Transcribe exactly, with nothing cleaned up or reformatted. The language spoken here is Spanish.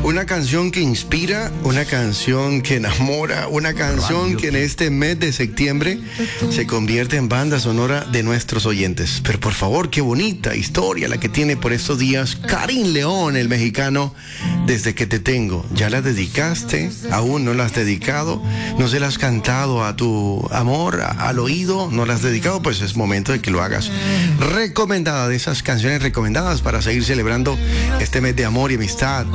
Una canción que inspira, una canción que enamora, una canción que en este mes de septiembre se convierte en banda sonora de nuestros oyentes. Pero por favor, qué bonita historia la que tiene por estos días Karim León, el mexicano. Desde que te tengo, ¿ya la dedicaste? ¿Aún no la has dedicado? ¿No se la has cantado a tu amor, a, al oído? ¿No la has dedicado? Pues es momento de que lo hagas. Recomendada, de esas canciones recomendadas para seguir celebrando este mes de amor y amistad.